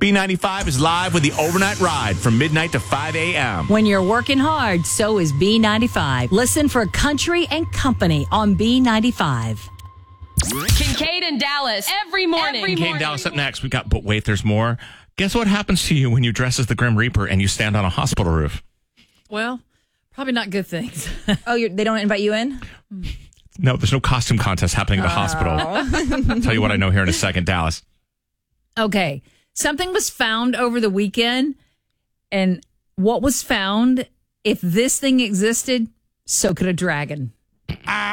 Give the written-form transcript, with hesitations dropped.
B95 is live with the overnight ride from midnight to 5 a.m. When you're working hard, so is B95. Listen for Country and Company on B95. Kincaid and Dallas every morning. Kincaid and Dallas up next. But wait, there's more. Guess what happens to you when you dress as the Grim Reaper and you stand on a hospital roof? Well, probably not good things. Oh, they don't invite you in? No, there's no costume contest happening at the hospital. I'll tell you what I know here in a second, Dallas. Okay. Something was found over the weekend, and what was found, if this thing existed, so could a dragon.